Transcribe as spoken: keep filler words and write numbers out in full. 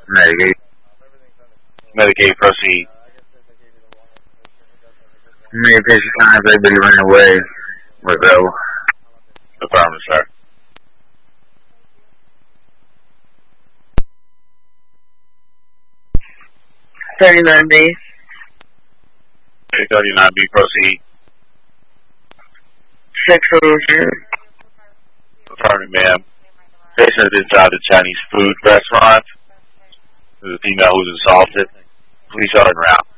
Medicaid. Medicaid, proceed. Many patient times everybody ran away. Was ill. Affirmative, sir. thirty-nine B. thirty-nine B, proceed. Sex solution. Affirmative, ma'am. Patient is inside the Chinese food restaurant. There's a female who's assaulted. Police are around.